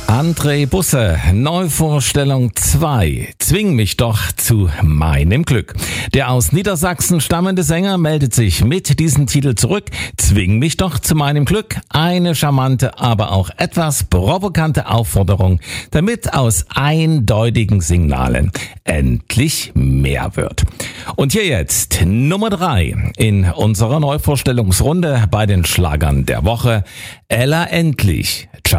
André Busse, Neuvorstellung 2. Zwing mich doch zu meinem Glück. Der aus Niedersachsen stammende Sänger meldet sich mit diesem Titel zurück. Zwing mich doch zu meinem Glück. Eine charmante, aber auch etwas provokante Aufforderung, damit aus eindeutigen Signalen endlich mehr wird. Und hier jetzt Nummer 3 in unserer Neuvorstellungsrunde bei den Schlagern der Woche. Ella Endlich.